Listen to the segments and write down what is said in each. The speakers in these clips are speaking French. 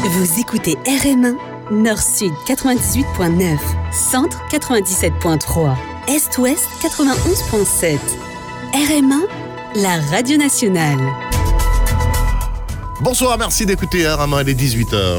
Vous écoutez RM1, Nord-Sud 98.9, Centre 97.3, Est-Ouest 91.7. RM1, la radio nationale. Bonsoir, merci d'écouter RM1, il est 18h.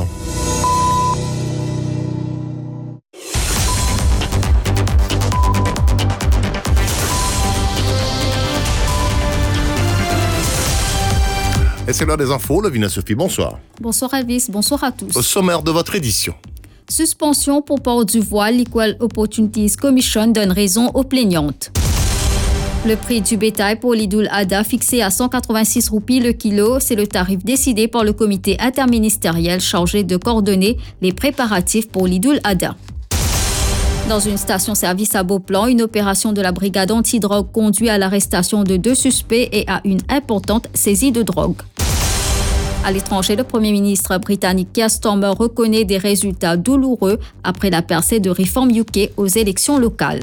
Et c'est l'heure des infos, Lovina Sophie, bonsoir. Bonsoir Elvis, bonsoir à tous. Au sommaire de votre édition. Suspension pour port du voile, l'Equal Opportunities Commission donne raison aux plaignantes. Le prix du bétail pour l'Idoul Adha fixé à 186 roupies le kilo, c'est le tarif décidé par le comité interministériel chargé de coordonner les préparatifs pour l'Idoul Adha. Dans une station-service à Beauplan, une opération de la brigade antidrogue conduit à l'arrestation de 2 suspects et à une importante saisie de drogue. À l'étranger, le Premier ministre britannique Keir Starmer reconnaît des résultats douloureux après la percée de Reform UK aux élections locales.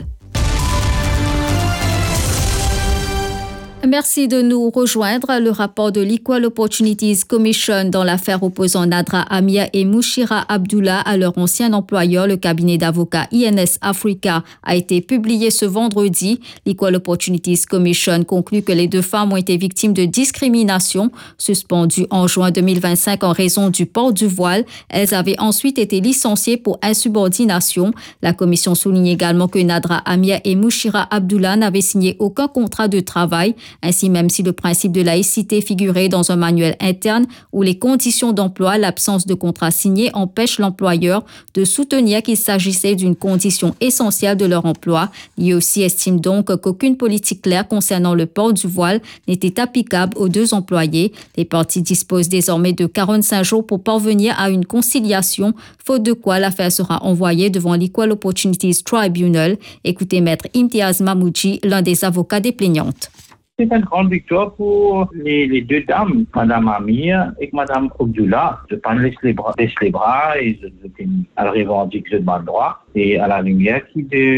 Merci de nous rejoindre. Le rapport de l'Equal Opportunities Commission dans l'affaire opposant Nadra Amia et Mouchira Abdullah à leur ancien employeur, le cabinet d'avocats INS Africa, a été publié ce vendredi. L'Equal Opportunities Commission conclut que les 2 femmes ont été victimes de discrimination. Suspendues en juin 2025 en raison du port du voile, elles avaient ensuite été licenciées pour insubordination. La commission souligne également que Nadra Amia et Mouchira Abdullah n'avaient signé aucun contrat de travail. Ainsi, même si le principe de laïcité figurait dans un manuel interne où les conditions d'emploi, l'absence de contrat signé empêche l'employeur de soutenir qu'il s'agissait d'une condition essentielle de leur emploi. L'IOC estime donc qu'aucune politique claire concernant le port du voile n'était applicable aux 2 employés. Les parties disposent désormais de 45 jours pour parvenir à une conciliation, faute de quoi l'affaire sera envoyée devant l'Equal Opportunities Tribunal. Écoutez Maître Imtiaz Mamouji, l'un des avocats des plaignantes. C'est une grande victoire pour les 2 dames, Madame Amir et Madame Abdullah. Je ne laisse les bras et elle revendique le droit et à la lumière qui de